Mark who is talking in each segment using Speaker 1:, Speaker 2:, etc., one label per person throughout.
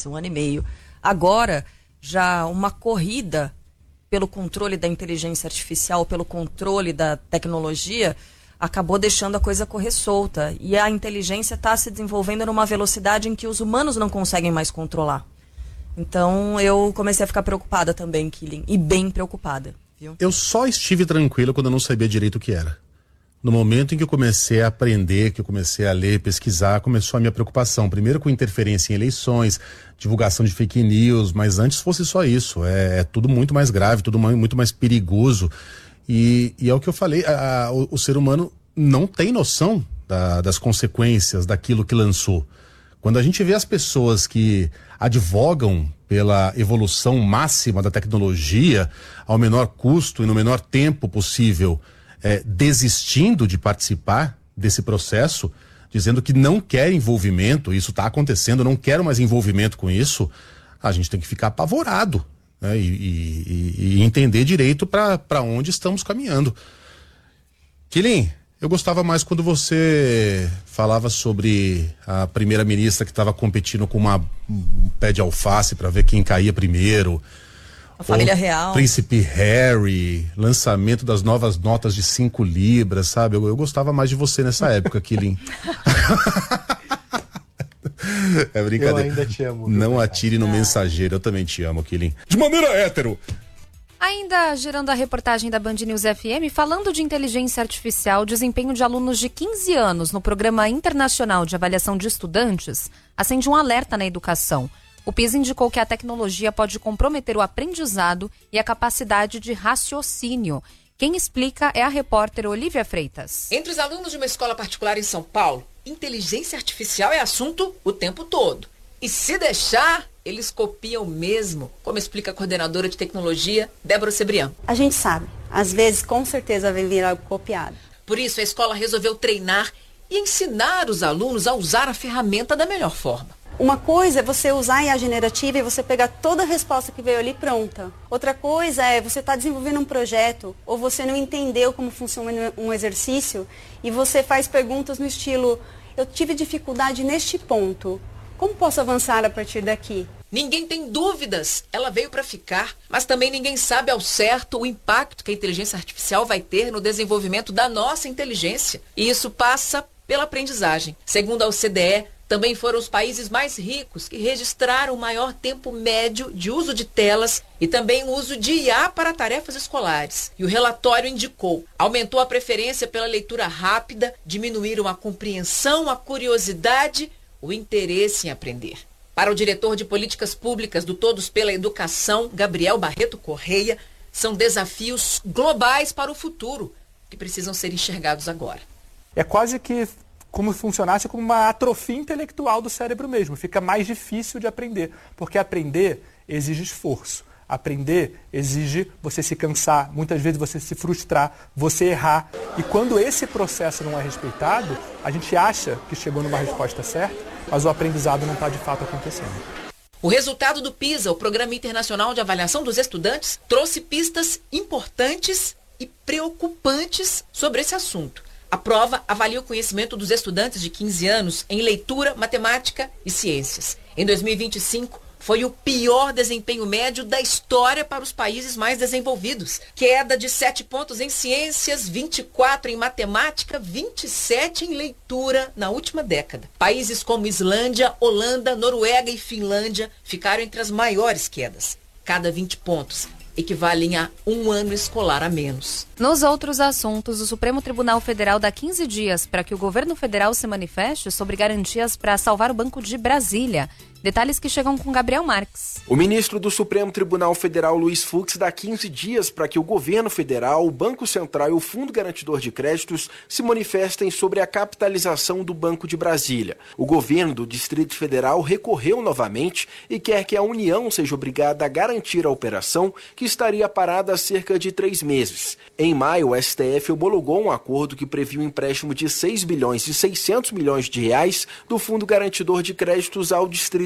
Speaker 1: meses, 1 ano e meio. Agora, já uma corrida pelo controle da inteligência artificial, pelo controle da tecnologia, acabou deixando a coisa correr solta. E a inteligência está se desenvolvendo numa velocidade em que os humanos não conseguem mais controlar. Então, eu comecei a ficar preocupada também, Killing, e bem preocupada. Viu?
Speaker 2: Eu só estive tranquilo quando eu não sabia direito o que era. No momento em que eu comecei a aprender, que eu comecei a ler, pesquisar, começou a minha preocupação. Primeiro com interferência em eleições, divulgação de fake news, mas antes fosse só isso. É tudo muito mais grave, tudo muito mais perigoso. E é o que eu falei, o ser humano não tem noção das consequências daquilo que lançou. Quando a gente vê as pessoas que advogam pela evolução máxima da tecnologia ao menor custo e no menor tempo possível, desistindo de participar desse processo, dizendo que não quer envolvimento, isso está acontecendo, não quero mais envolvimento com isso, a gente tem que ficar apavorado, né? E entender direito para onde estamos caminhando. Killing, eu gostava mais quando você falava sobre a primeira-ministra que estava competindo com um pé de alface para ver quem caía primeiro.
Speaker 1: A família real.
Speaker 2: Príncipe Harry, lançamento das novas notas de 5 libras, sabe? Eu gostava mais de você nessa época, Killing. É brincadeira.
Speaker 3: Eu ainda te amo.
Speaker 2: Não atire no mensageiro, eu também te amo, Killing. De maneira hétero.
Speaker 4: Ainda gerando a reportagem da Band News FM, falando de inteligência artificial, desempenho de alunos de 15 anos no Programa Internacional de Avaliação de Estudantes acende um alerta na educação. O PISA indicou que a tecnologia pode comprometer o aprendizado e a capacidade de raciocínio. Quem explica é a repórter Olivia Freitas.
Speaker 5: Entre os alunos de uma escola particular em São Paulo, inteligência artificial é assunto o tempo todo. E se deixar, eles copiam mesmo, como explica a coordenadora de tecnologia, Débora Cebrián.
Speaker 6: A gente sabe, às vezes com certeza vai vir algo copiado.
Speaker 5: Por isso a escola resolveu treinar e ensinar os alunos a usar a ferramenta da melhor forma.
Speaker 6: Uma coisa é você usar a IA generativa e você pegar toda a resposta que veio ali pronta. Outra coisa é você estar desenvolvendo um projeto ou você não entendeu como funciona um exercício e você faz perguntas no estilo, eu tive dificuldade neste ponto. Como posso avançar a partir daqui?
Speaker 5: Ninguém tem dúvidas, ela veio para ficar, mas também ninguém sabe ao certo o impacto que a inteligência artificial vai ter no desenvolvimento da nossa inteligência. E isso passa pela aprendizagem. Segundo a OCDE, também foram os países mais ricos que registraram o maior tempo médio de uso de telas e também o uso de IA para tarefas escolares. E o relatório indicou, aumentou a preferência pela leitura rápida, diminuíram a compreensão, a curiosidade, o interesse em aprender. Para o diretor de políticas públicas do Todos pela Educação, Gabriel Barreto Correia, são desafios globais para o futuro que precisam ser enxergados agora.
Speaker 3: É quase que como se funcionasse como uma atrofia intelectual do cérebro mesmo. Fica mais difícil de aprender, porque aprender exige esforço. Aprender exige você se cansar, muitas vezes você se frustrar, você errar. E quando esse processo não é respeitado, a gente acha que chegou numa resposta certa, mas o aprendizado não está de fato acontecendo.
Speaker 5: O resultado do PISA, o Programa Internacional de Avaliação dos Estudantes, trouxe pistas importantes e preocupantes sobre esse assunto. A prova avalia o conhecimento dos estudantes de 15 anos em leitura, matemática e ciências. Em 2025, foi o pior desempenho médio da história para os países mais desenvolvidos. Queda de 7 pontos em ciências, 24 em matemática, 27 em leitura na última década. Países como Islândia, Holanda, Noruega e Finlândia ficaram entre as maiores quedas. Cada 20 pontos equivalem a 1 ano escolar a menos.
Speaker 4: Nos outros assuntos, o Supremo Tribunal Federal dá 15 dias para que o governo federal se manifeste sobre garantias para salvar o Banco de Brasília. Detalhes que chegam com Gabriel Marques.
Speaker 7: O ministro do Supremo Tribunal Federal, Luiz Fux, dá 15 dias para que o governo federal, o Banco Central e o Fundo Garantidor de Créditos se manifestem sobre a capitalização do Banco de Brasília. O governo do Distrito Federal recorreu novamente e quer que a União seja obrigada a garantir a operação, que estaria parada há cerca de 3 meses. Em maio, o STF homologou um acordo que previa um empréstimo de 6 bilhões e 600 milhões de reais do Fundo Garantidor de Créditos ao Distrito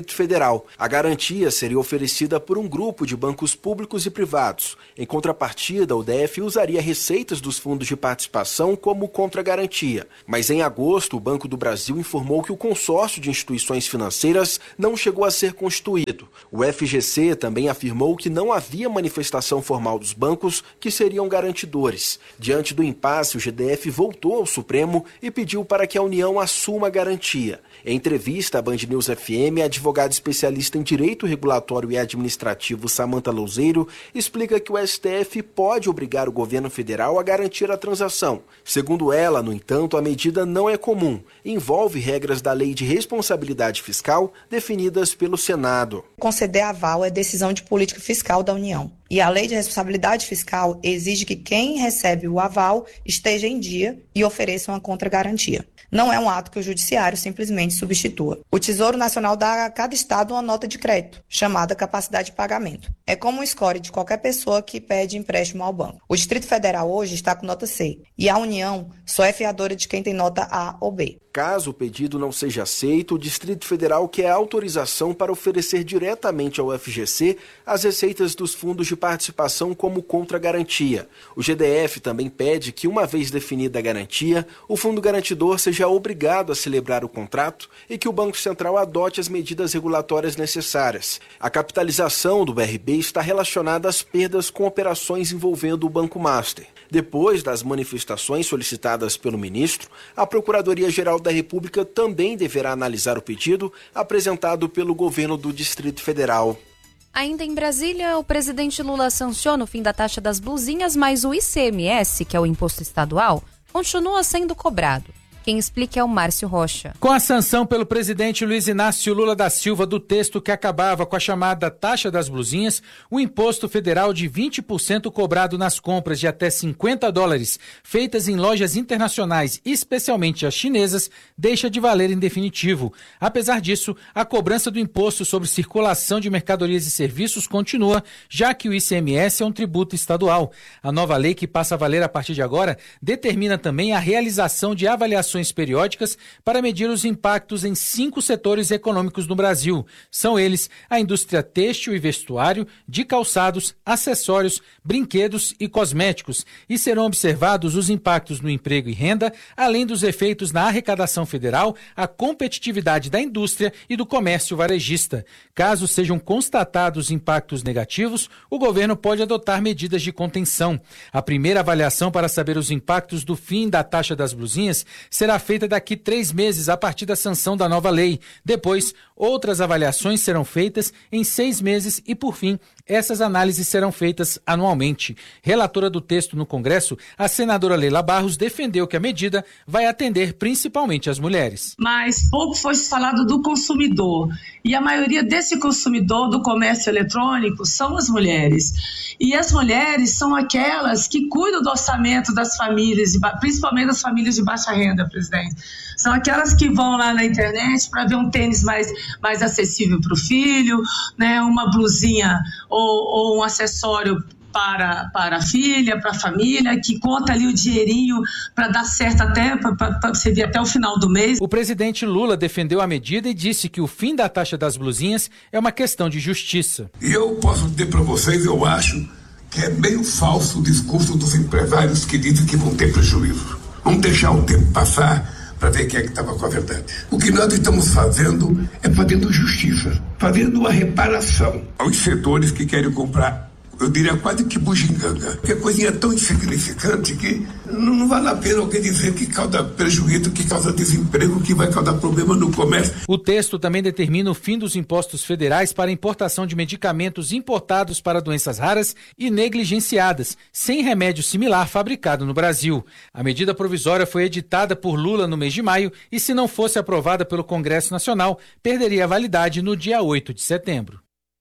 Speaker 7: Distrito Federal. A garantia seria oferecida por um grupo de bancos públicos e privados. Em contrapartida, o DF usaria receitas dos fundos de participação como contragarantia. Mas em agosto, o Banco do Brasil informou que o consórcio de instituições financeiras não chegou a ser constituído. O FGC também afirmou que não havia manifestação formal dos bancos que seriam garantidores. Diante do impasse, o GDF voltou ao Supremo e pediu para que a União assuma a garantia. Em entrevista à Band News FM, a advogada especialista em Direito Regulatório e Administrativo Samantha Louzeiro explica que o STF pode obrigar o governo federal a garantir a transação. Segundo ela, no entanto, a medida não é comum. Envolve regras da Lei de Responsabilidade Fiscal definidas pelo Senado.
Speaker 8: Conceder aval é decisão de política fiscal da União. E a Lei de Responsabilidade Fiscal exige que quem recebe o aval esteja em dia e ofereça uma contragarantia. Não é um ato que o Judiciário simplesmente substitua. O Tesouro Nacional dá a cada estado uma nota de crédito, chamada capacidade de pagamento. É como um score de qualquer pessoa que pede empréstimo ao banco. O Distrito Federal hoje está com nota C e a União só é fiadora de quem tem nota A ou B.
Speaker 7: Caso o pedido não seja aceito, o Distrito Federal quer autorização para oferecer diretamente ao FGC as receitas dos fundos de participação como contragarantia. O GDF também pede que, uma vez definida a garantia, o fundo garantidor seja obrigado a celebrar o contrato e que o Banco Central adote as medidas regulatórias necessárias. A capitalização do BRB está relacionada às perdas com operações envolvendo o Banco Master. Depois das manifestações solicitadas pelo ministro, a Procuradoria-Geral da República também deverá analisar o pedido apresentado pelo governo do Distrito Federal.
Speaker 4: Ainda em Brasília, o presidente Lula sanciona o fim da taxa das blusinhas, mas o ICMS, que é o imposto estadual, continua sendo cobrado. Quem explica é o Márcio Rocha.
Speaker 9: Com a sanção pelo presidente Luiz Inácio Lula da Silva do texto que acabava com a chamada taxa das blusinhas, o imposto federal de 20% cobrado nas compras de até $50 feitas em lojas internacionais, especialmente as chinesas, deixa de valer em definitivo. Apesar disso, a cobrança do imposto sobre circulação de mercadorias e serviços continua, já que o ICMS é um tributo estadual. A nova lei, que passa a valer a partir de agora, determina também a realização de avaliações periódicas para medir os impactos em 5 setores econômicos no Brasil. São eles a indústria têxtil e vestuário, de calçados, acessórios, brinquedos e cosméticos, e serão observados os impactos no emprego e renda, além dos efeitos na arrecadação federal, a competitividade da indústria e do comércio varejista. Caso sejam constatados impactos negativos, o governo pode adotar medidas de contenção. A primeira avaliação para saber os impactos do fim da taxa das blusinhas será feita daqui 3 meses a partir da sanção da nova lei. Depois, outras avaliações serão feitas em 6 meses e, por fim, essas análises serão feitas anualmente. Relatora do texto no Congresso, a senadora Leila Barros defendeu que a medida vai atender principalmente as mulheres.
Speaker 10: Mas pouco foi falado do consumidor. E a maioria desse consumidor do comércio eletrônico são as mulheres. E as mulheres são aquelas que cuidam do orçamento das famílias, principalmente das famílias de baixa renda, presidente. São aquelas que vão lá na internet para ver um tênis mais acessível para o filho, né, uma blusinha ou um acessório para a filha, para a família, que conta ali o dinheirinho para dar certo até, para servir até o final do mês.
Speaker 9: O presidente Lula defendeu a medida e disse que o fim da taxa das blusinhas é uma questão de justiça.
Speaker 11: E eu posso dizer para vocês, eu acho que é meio falso o discurso dos empresários que dizem que vão ter prejuízo. Vamos deixar o tempo passar para ver quem é que estava com a verdade. O que nós estamos fazendo é fazendo justiça, fazendo uma reparação aos setores que querem comprar, eu diria quase que bugiganga, porque a coisinha é tão insignificante que não vale a pena alguém dizer que causa prejuízo, que causa desemprego, que vai causar problema no comércio.
Speaker 9: O texto também determina o fim dos impostos federais para importação de medicamentos importados para doenças raras e negligenciadas, sem remédio similar fabricado no Brasil. A medida provisória foi editada por Lula no mês de maio e, se não fosse aprovada pelo Congresso Nacional, perderia a validade no dia 8 de setembro.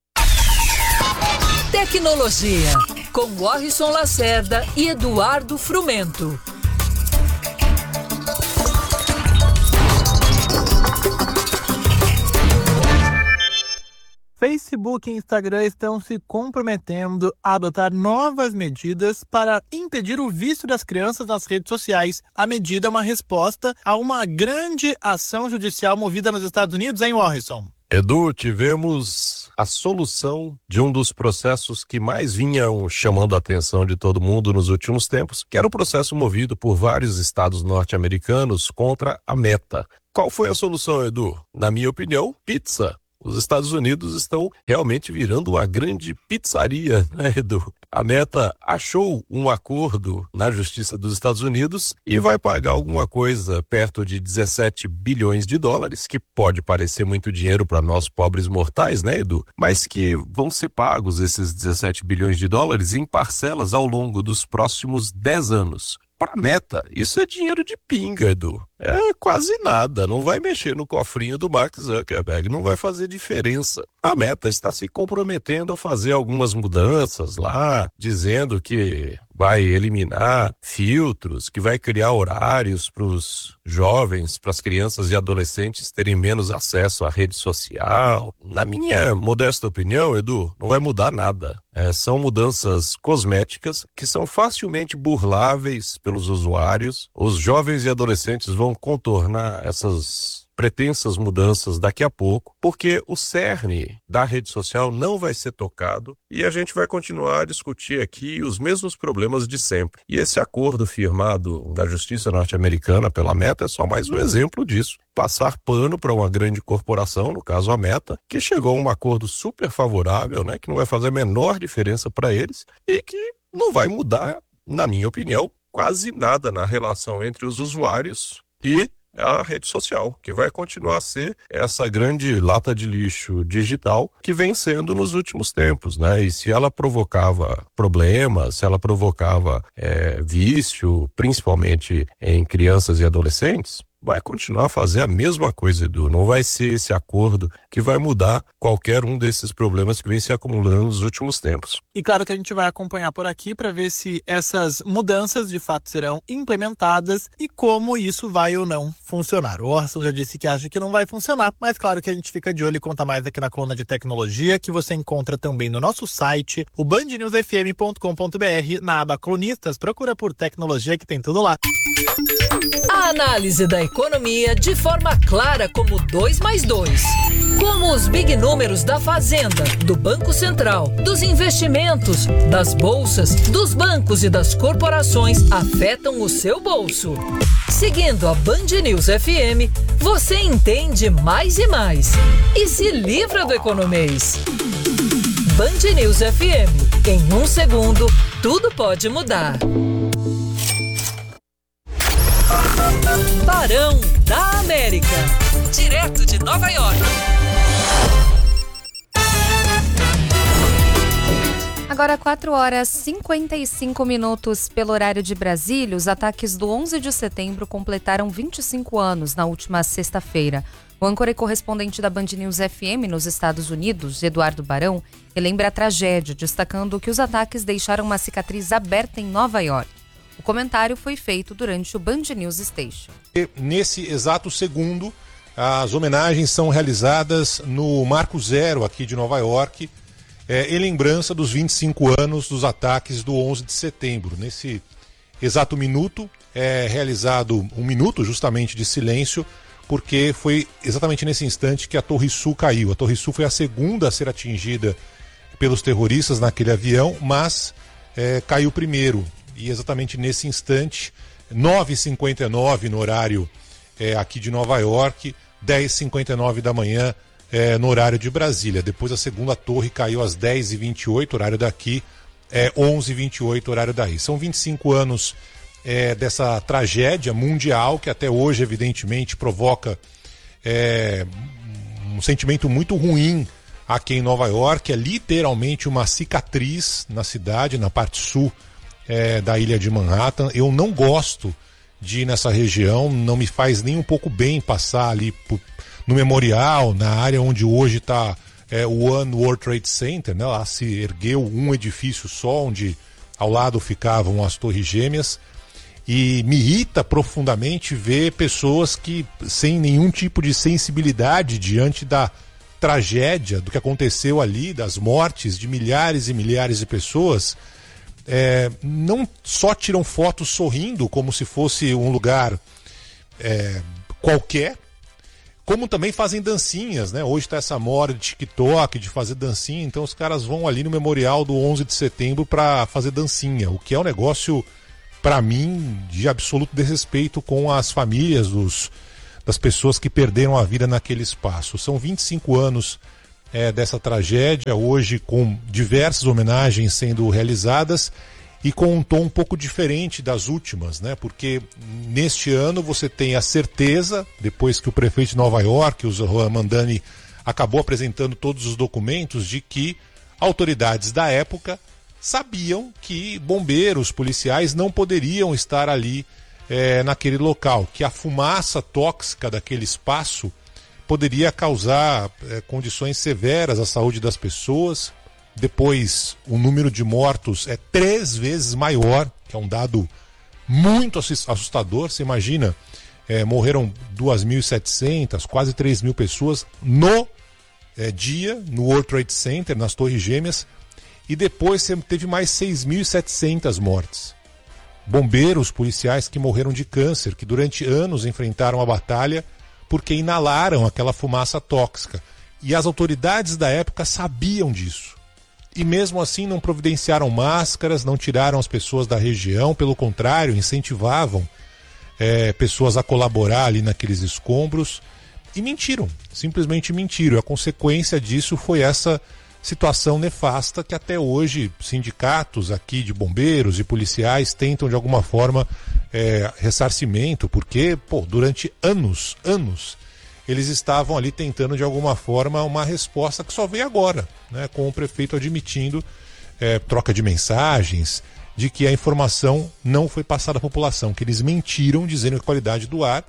Speaker 12: Tecnologia, com Warrison Lacerda e Eduardo Frumento.
Speaker 13: Facebook e Instagram estão se comprometendo a adotar novas medidas para impedir o vício das crianças nas redes sociais. A medida é uma resposta a uma grande ação judicial movida nos Estados Unidos, hein, Warrison?
Speaker 14: Edu, tivemos a solução de um dos processos que mais vinham chamando a atenção de todo mundo nos últimos tempos, que era o processo movido por vários estados norte-americanos contra a Meta. Qual foi a solução, Edu? Na minha opinião, pizza. Os Estados Unidos estão realmente virando uma grande pizzaria, né, Edu? A Meta achou um acordo na Justiça dos Estados Unidos e vai pagar alguma coisa perto de 17 bilhões de dólares, que pode parecer muito dinheiro para nós pobres mortais, né, Edu? Mas que vão ser pagos esses 17 bilhões de dólares em parcelas ao longo dos próximos 10 anos. Para a Meta, isso é dinheiro de pinga, Edu. É quase nada, não vai mexer no cofrinho do Mark Zuckerberg, não vai fazer diferença. A Meta está se comprometendo a fazer algumas mudanças lá, dizendo que vai eliminar filtros, que vai criar horários para os jovens, para as crianças e adolescentes terem menos acesso à rede social. Na minha modesta opinião, Edu, não vai mudar nada. São mudanças cosméticas que são facilmente burláveis pelos usuários. Os jovens e adolescentes vão contornar essas pretensas mudanças daqui a pouco, porque o cerne da rede social não vai ser tocado e a gente vai continuar a discutir aqui os mesmos problemas de sempre. E esse acordo firmado da Justiça norte-americana pela Meta é só mais um exemplo disso. Passar pano para uma grande corporação, no caso a Meta, que chegou a um acordo super favorável, né, que não vai fazer a menor diferença para eles e que não vai mudar, na minha opinião, quase nada na relação entre os usuários e a rede social, que vai continuar a ser essa grande lata de lixo digital que vem sendo nos últimos tempos, né? E se ela provocava problemas, se ela provocava vício, principalmente em crianças e adolescentes, vai continuar a fazer a mesma coisa, Edu. Não vai ser esse acordo que vai mudar qualquer um desses problemas que vem se acumulando nos últimos tempos.
Speaker 13: E claro que a gente vai acompanhar por aqui para ver se essas mudanças de fato serão implementadas e como isso vai ou não funcionar. O Orson já disse que acha que não vai funcionar, mas claro que a gente fica de olho e conta mais aqui na coluna de tecnologia, que você encontra também no nosso site, o bandnewsfm.com.br, na aba Colunistas. Procura por tecnologia que tem tudo lá.
Speaker 12: A análise da economia de forma clara como 2+2. Como os big números da Fazenda, do Banco Central, dos investimentos, das bolsas, dos bancos e das corporações afetam o seu bolso. Seguindo a Band News FM, você entende mais e mais e se livra do economês. Band News FM. Em 1 segundo, tudo pode mudar. Barão da América, direto de Nova York.
Speaker 4: Agora 4h55 pelo horário de Brasília. Os ataques do 11 de setembro completaram 25 anos na última sexta-feira. O âncora e correspondente da Band News FM nos Estados Unidos, Eduardo Barão, relembra a tragédia, destacando que os ataques deixaram uma cicatriz aberta em Nova York. O comentário foi feito durante o Band News Station.
Speaker 15: Nesse exato segundo, as homenagens são realizadas no Marco Zero aqui de Nova York, em lembrança dos 25 anos dos ataques do 11 de setembro. Nesse exato minuto, é realizado um minuto justamente de silêncio, porque foi exatamente nesse instante que a Torre Sul caiu. A Torre Sul foi a segunda a ser atingida pelos terroristas naquele avião, mas caiu primeiro. E exatamente nesse instante, 9h59 no horário aqui de Nova York, 10h59 da manhã no horário de Brasília. Depois a segunda torre caiu às 10h28, horário daqui, 11h28, horário daí. São 25 anos dessa tragédia mundial que até hoje, evidentemente, provoca um sentimento muito ruim aqui em Nova York. É literalmente uma cicatriz na cidade, na parte sul da ilha de Manhattan. Eu não gosto de ir nessa região, não me faz nem um pouco bem passar ali no memorial, na área onde hoje está o One World Trade Center, né? Lá se ergueu um edifício só, onde ao lado ficavam as Torres Gêmeas, e me irrita profundamente ver pessoas que, sem nenhum tipo de sensibilidade diante da tragédia do que aconteceu ali, das mortes de milhares e milhares de pessoas, não só tiram fotos sorrindo como se fosse um lugar qualquer, como também fazem dancinhas, né? Hoje está essa moda de TikTok, de fazer dancinha, então os caras vão ali no memorial do 11 de setembro para fazer dancinha, o que é um negócio, para mim, de absoluto desrespeito com as famílias das pessoas que perderam a vida naquele espaço. São 25 anos dessa tragédia, hoje com diversas homenagens sendo realizadas e com um tom um pouco diferente das últimas, né? Porque neste ano você tem a certeza, depois que o prefeito de Nova York, o Zohran Mamdani, acabou apresentando todos os documentos, de que autoridades da época sabiam que bombeiros, policiais não poderiam estar ali naquele local, que a fumaça tóxica daquele espaço poderia causar condições severas à saúde das pessoas. Depois, o número de mortos é 3 vezes maior, que é um dado muito assustador. Você imagina, morreram 2.700, quase 3.000 pessoas no dia, no World Trade Center, nas Torres Gêmeas, e depois você teve mais 6.700 mortes. Bombeiros, policiais que morreram de câncer, que durante anos enfrentaram a batalha porque inalaram aquela fumaça tóxica. E as autoridades da época sabiam disso. E mesmo assim não providenciaram máscaras, não tiraram as pessoas da região, pelo contrário, incentivavam pessoas a colaborar ali naqueles escombros e mentiram, simplesmente mentiram. A consequência disso foi essa situação nefasta que até hoje sindicatos aqui de bombeiros e policiais tentam de alguma forma ressarcimento, porque durante anos eles estavam ali tentando de alguma forma uma resposta que só veio agora, né, com o prefeito admitindo troca de mensagens, de que a informação não foi passada à população, que eles mentiram dizendo que a qualidade do ar,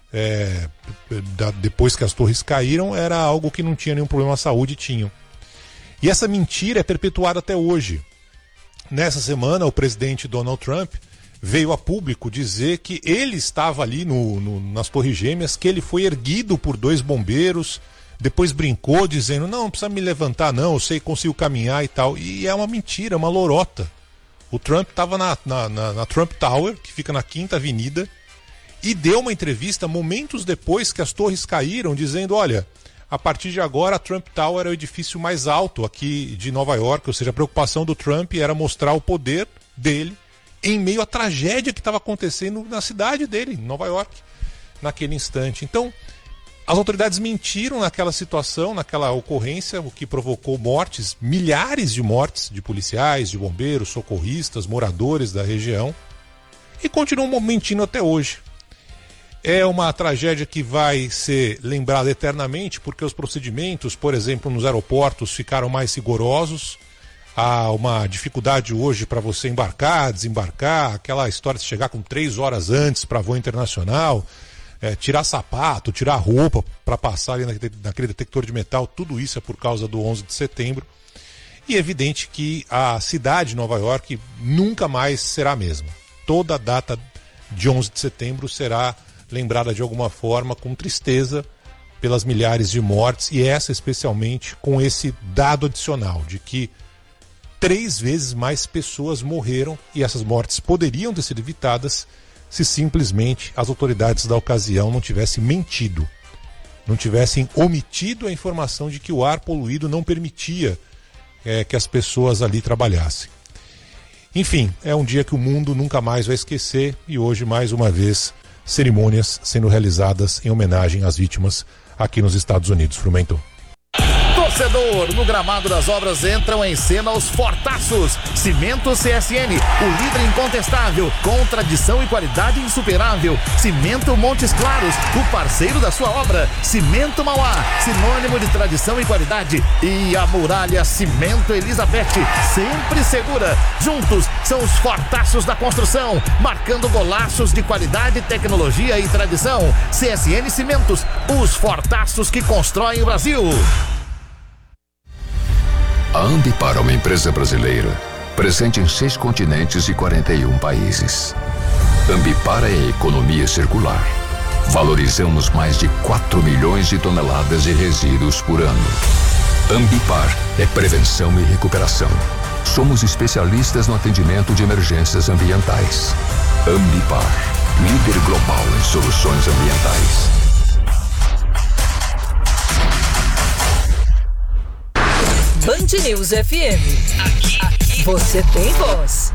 Speaker 15: depois que as torres caíram, era algo que não tinha nenhum problema à saúde, tinham. E essa mentira é perpetuada até hoje. Nessa semana, o presidente Donald Trump veio a público dizer que ele estava ali nas Torres Gêmeas, que ele foi erguido por 2 bombeiros, depois brincou dizendo, não precisa me levantar não, eu sei que consigo caminhar e tal. E é uma mentira, uma lorota. O Trump estava na Trump Tower, que fica na 5ª Avenida, e deu uma entrevista momentos depois que as torres caíram, dizendo, olha, a partir de agora a Trump Tower é o edifício mais alto aqui de Nova York, ou seja, a preocupação do Trump era mostrar o poder dele em meio à tragédia que estava acontecendo na cidade dele, em Nova York, naquele instante. Então, as autoridades mentiram naquela situação, naquela ocorrência, o que provocou mortes, milhares de mortes de policiais, de bombeiros, socorristas, moradores da região, e continuam mentindo até hoje. É uma tragédia que vai ser lembrada eternamente, porque os procedimentos, por exemplo, nos aeroportos ficaram mais rigorosos. Há uma dificuldade hoje para você embarcar, desembarcar, aquela história de chegar com 3 horas antes para voo internacional, tirar sapato, tirar roupa para passar ali naquele detector de metal, tudo isso é por causa do 11 de setembro. E é evidente que a cidade de Nova York nunca mais será a mesma. Toda a data de 11 de setembro será lembrada de alguma forma com tristeza pelas milhares de mortes, e essa especialmente com esse dado adicional de que 3 vezes mais pessoas morreram, e essas mortes poderiam ter sido evitadas se simplesmente as autoridades da ocasião não tivessem mentido, não tivessem omitido a informação de que o ar poluído não permitia que as pessoas ali trabalhassem. Enfim, é um dia que o mundo nunca mais vai esquecer, e hoje, mais uma vez, cerimônias sendo realizadas em homenagem às vítimas aqui nos Estados Unidos. Frumento.
Speaker 16: Torcedor, no gramado das obras entram em cena os fortaços. Cimento CSN, o líder incontestável, com tradição e qualidade insuperável. Cimento Montes Claros, o parceiro da sua obra. Cimento Mauá, sinônimo de tradição e qualidade. E a Muralha Cimento Elizabeth, sempre segura. Juntos são os fortaços da construção, marcando golaços de qualidade, tecnologia e tradição. CSN Cimentos, os fortaços que constroem o Brasil.
Speaker 17: A Ambipar é uma empresa brasileira, presente em 6 continentes e 41 países. Ambipar é economia circular. Valorizamos mais de 4 milhões de toneladas de resíduos por ano. Ambipar é prevenção e recuperação. Somos especialistas no atendimento de emergências ambientais. Ambipar, líder global em soluções ambientais.
Speaker 12: Band News FM. Aqui você tem voz.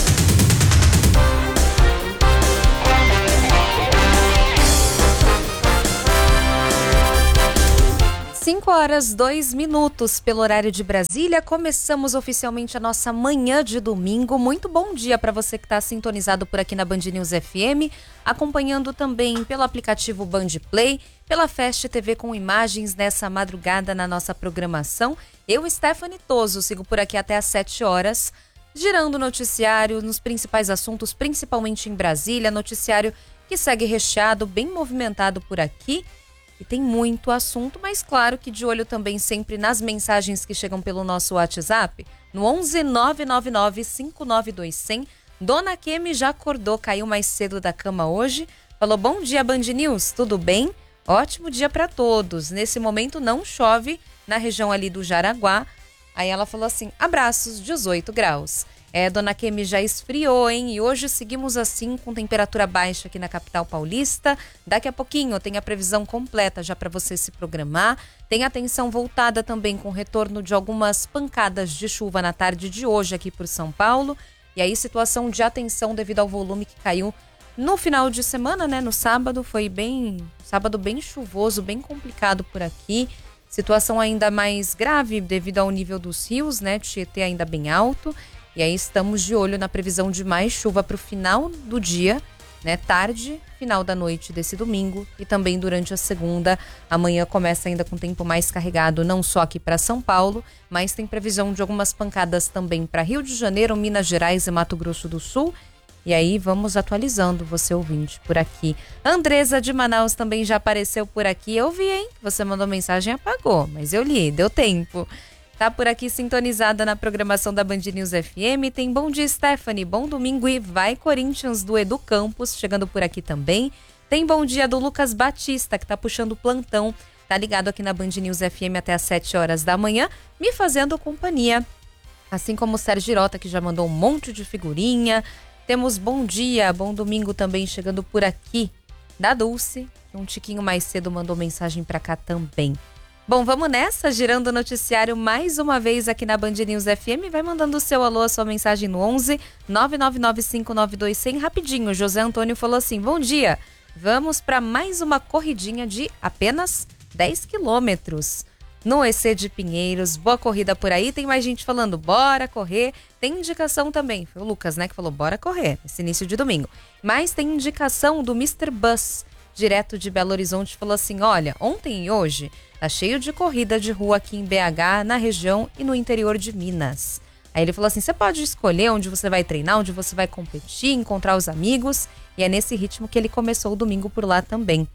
Speaker 4: 5h02 pelo horário de Brasília. Começamos oficialmente a nossa manhã de domingo. Muito bom dia para você que está sintonizado por aqui na Band News FM, acompanhando também pelo aplicativo Band Play, pela Fast TV com imagens nessa madrugada na nossa programação. Eu, Stephanie Toso, sigo por aqui até às 7 horas, girando o noticiário nos principais assuntos, principalmente em Brasília. Noticiário que segue recheado, bem movimentado por aqui. E tem muito assunto, mas claro que de olho também sempre nas mensagens que chegam pelo nosso WhatsApp, no 11 999 592 100. Dona Kemi já acordou, caiu mais cedo da cama hoje. Falou, bom dia Band News, tudo bem? Ótimo dia para todos. Nesse momento não chove na região ali do Jaraguá. Aí ela falou assim, abraços, 18 graus. Dona Kemi já esfriou, hein? E hoje seguimos assim com temperatura baixa aqui na capital paulista. Daqui a pouquinho tem a previsão completa já para você se programar. Tem atenção voltada também com o retorno de algumas pancadas de chuva na tarde de hoje aqui por São Paulo. E aí situação de atenção devido ao volume que caiu no final de semana, né? No sábado foi sábado bem chuvoso, bem complicado por aqui. Situação ainda mais grave devido ao nível dos rios, né? Tietê ainda bem alto. E aí estamos de olho na previsão de mais chuva para o final do dia, né? Tarde, final da noite desse domingo e também durante a segunda. Amanhã começa ainda com tempo mais carregado, não só aqui para São Paulo, mas tem previsão de algumas pancadas também para Rio de Janeiro, Minas Gerais e Mato Grosso do Sul. E aí vamos atualizando você ouvinte por aqui. Andresa de Manaus também já apareceu por aqui. Eu vi, hein? Você mandou mensagem e apagou, mas eu li, deu tempo. Tá por aqui sintonizada na programação da Band News FM. Tem bom dia, Stephanie. Bom domingo e vai Corinthians do Edu Campos, chegando por aqui também. Tem bom dia do Lucas Batista, que tá puxando o plantão. Tá ligado aqui na Band News FM até às 7 horas da manhã, me fazendo companhia. Assim como o Sérgio Girota, que já mandou um monte de figurinha. Temos bom dia, bom domingo também chegando por aqui da Dulce, que um tiquinho mais cedo mandou mensagem pra cá também. Bom, vamos nessa, girando o noticiário mais uma vez aqui na Band News FM. Vai mandando o seu alô, a sua mensagem no 11 999 592 100. Rapidinho, José Antônio falou assim, bom dia, vamos para mais uma corridinha de apenas 10 quilômetros no EC de Pinheiros. Boa corrida por aí, tem mais gente falando, bora correr. Tem indicação também, foi o Lucas, né, que falou, bora correr, nesse início de domingo. Mas tem indicação do Mr. Bus, direto de Belo Horizonte, falou assim, olha, ontem e hoje tá cheio de corrida de rua aqui em BH, na região e no interior de Minas. Aí ele falou assim, você pode escolher onde você vai treinar, onde você vai competir, encontrar os amigos, e é nesse ritmo que ele começou o domingo por lá também.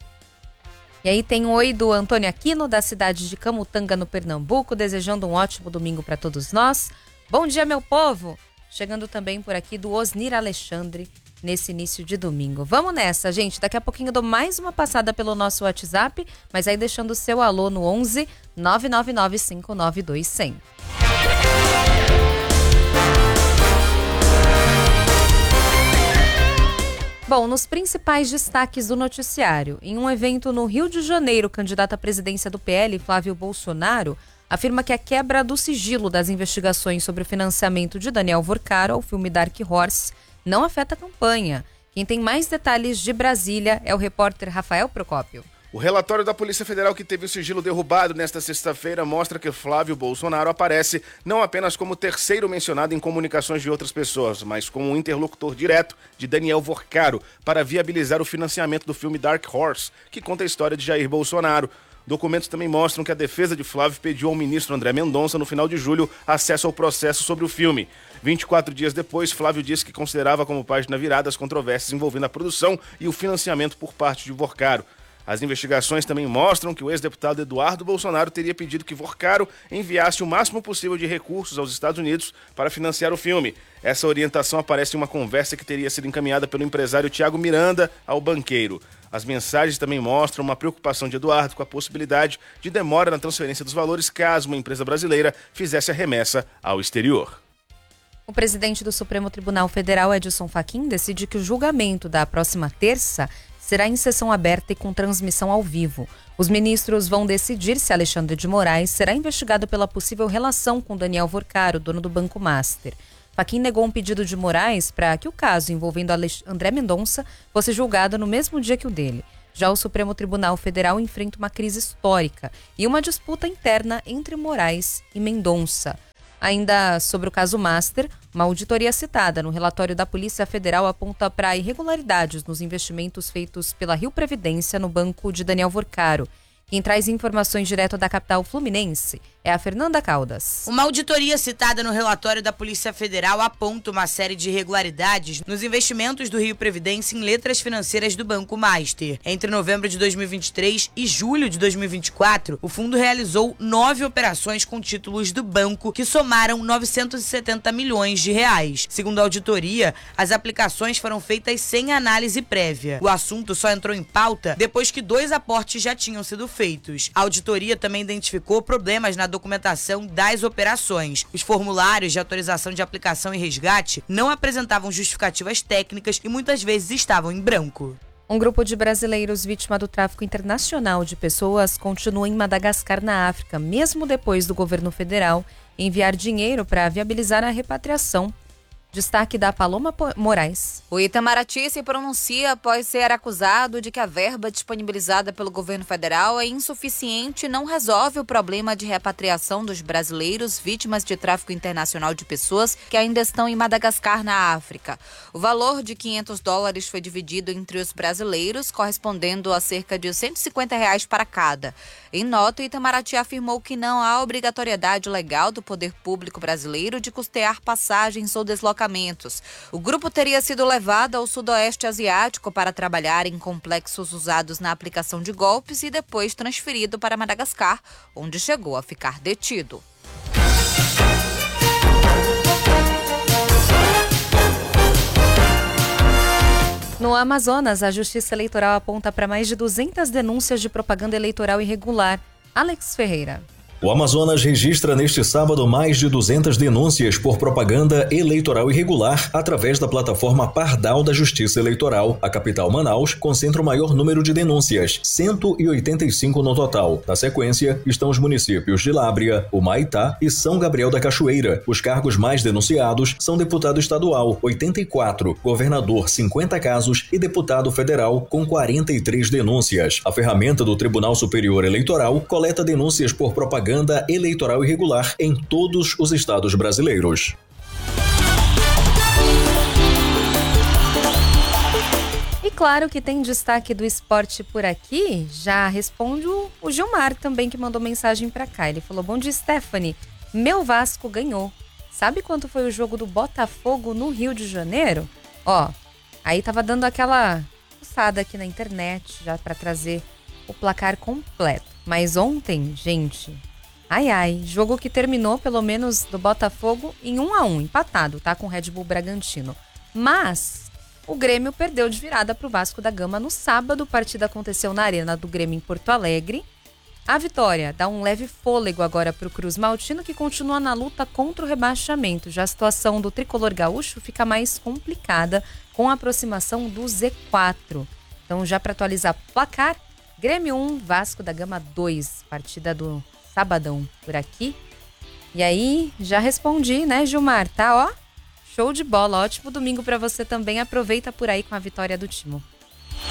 Speaker 4: E aí tem um oi do Antônio Aquino, da cidade de Camutanga, no Pernambuco, desejando um ótimo domingo para todos nós. Bom dia, meu povo! Chegando também por aqui do Osnir Alexandre, nesse início de domingo. Vamos nessa, gente. Daqui a pouquinho eu dou mais uma passada pelo nosso WhatsApp, mas aí deixando o seu alô no 11 999 592 100. Bom, nos principais destaques do noticiário, em um evento no Rio de Janeiro, o candidato à presidência do PL, Flávio Bolsonaro, afirma que a quebra do sigilo das investigações sobre o financiamento de Daniel Vorcaro ao filme Dark Horse não afeta a campanha. Quem tem mais detalhes de Brasília é o repórter Rafael Procópio.
Speaker 18: O relatório da Polícia Federal que teve o sigilo derrubado nesta sexta-feira mostra que Flávio Bolsonaro aparece não apenas como terceiro mencionado em comunicações de outras pessoas, mas como um interlocutor direto de Daniel Vorcaro para viabilizar o financiamento do filme Dark Horse, que conta a história de Jair Bolsonaro. Documentos também mostram que a defesa de Flávio pediu ao ministro André Mendonça, no final de julho, acesso ao processo sobre o filme. 24 dias depois, Flávio disse que considerava como página virada as controvérsias envolvendo a produção e o financiamento por parte de Vorcaro. As investigações também mostram que o ex-deputado Eduardo Bolsonaro teria pedido que Vorcaro enviasse o máximo possível de recursos aos Estados Unidos para financiar o filme. Essa orientação aparece em uma conversa que teria sido encaminhada pelo empresário Tiago Miranda ao banqueiro. As mensagens também mostram uma preocupação de Eduardo com a possibilidade de demora na transferência dos valores caso uma empresa brasileira fizesse a remessa ao exterior.
Speaker 4: O presidente do Supremo Tribunal Federal, Edson Fachin, decide que o julgamento da próxima terça será em sessão aberta e com transmissão ao vivo. Os ministros vão decidir se Alexandre de Moraes será investigado pela possível relação com Daniel Vorcaro, dono do Banco Master. Fachin negou um pedido de Moraes para que o caso envolvendo André Mendonça fosse julgado no mesmo dia que o dele. Já o Supremo Tribunal Federal enfrenta uma crise histórica e uma disputa interna entre Moraes e Mendonça. Ainda sobre o caso Master, uma auditoria citada no relatório da Polícia Federal aponta para irregularidades nos investimentos feitos pela Rio Previdência no banco de Daniel Vorcaro. Quem traz informações direto da capital fluminense é a Fernanda Caldas.
Speaker 19: Uma auditoria citada no relatório da Polícia Federal aponta uma série de irregularidades nos investimentos do Rio Previdência em letras financeiras do Banco Master. Entre novembro de 2023 e julho de 2024, o fundo realizou 9 operações com títulos do banco que somaram 970 milhões de reais. Segundo a auditoria, as aplicações foram feitas sem análise prévia. O assunto só entrou em pauta depois que 2 aportes já tinham sido feitos. A auditoria também identificou problemas na documentação das operações. Os formulários de autorização de aplicação e resgate não apresentavam justificativas técnicas e muitas vezes estavam em branco.
Speaker 4: Um grupo de brasileiros vítima do tráfico internacional de pessoas continua em Madagascar, na África, mesmo depois do governo federal enviar dinheiro para viabilizar a repatriação. Destaque da Paloma Moraes.
Speaker 20: O Itamaraty se pronuncia após ser acusado de que a verba disponibilizada pelo governo federal é insuficiente e não resolve o problema de repatriação dos brasileiros vítimas de tráfico internacional de pessoas que ainda estão em Madagascar, na África. O valor de $500 foi dividido entre os brasileiros, correspondendo a cerca de R$150 para cada. Em nota, o Itamaraty afirmou que não há obrigatoriedade legal do poder público brasileiro de custear passagens ou deslocamentos. O grupo teria sido levado ao sudoeste asiático para trabalhar em complexos usados na aplicação de golpes e depois transferido para Madagascar, onde chegou a ficar detido.
Speaker 4: No Amazonas, a Justiça Eleitoral aponta para mais de 200 denúncias de propaganda eleitoral irregular. Alex Ferreira.
Speaker 21: O Amazonas registra neste sábado mais de 200 denúncias por propaganda eleitoral irregular através da plataforma Pardal da Justiça Eleitoral. A capital Manaus concentra o maior número de denúncias, 185 no total. Na sequência, estão os municípios de Lábrea, Humaitá e São Gabriel da Cachoeira. Os cargos mais denunciados são deputado estadual, 84, governador, 50 casos e deputado federal, com 43 denúncias. A ferramenta do Tribunal Superior Eleitoral coleta denúncias por propaganda eleitoral irregular em todos os estados brasileiros.
Speaker 4: E claro que tem destaque do esporte por aqui. Já responde o Gilmar também, que mandou mensagem para cá. Ele falou: bom dia, Stephanie, meu Vasco ganhou. Sabe quanto foi o jogo do Botafogo no Rio de Janeiro? Ó, aí tava dando aquela fuçada aqui na internet já para trazer o placar completo. Mas ontem, gente, jogo que terminou, pelo menos do Botafogo, em 1-1, empatado, tá? Com o Red Bull Bragantino. Mas o Grêmio perdeu de virada pro Vasco da Gama no sábado. A partida aconteceu na Arena do Grêmio em Porto Alegre. A vitória dá um leve fôlego agora pro Cruz Maltino, que continua na luta contra o rebaixamento. Já a situação do tricolor gaúcho fica mais complicada com a aproximação do Z4. Então, já para atualizar o placar, Grêmio 1, Vasco da Gama 2, partida do sabadão por aqui. E aí, já respondi, né, Gilmar? Tá, ó, show de bola, ótimo domingo para você também. Aproveita por aí com a vitória do Timo.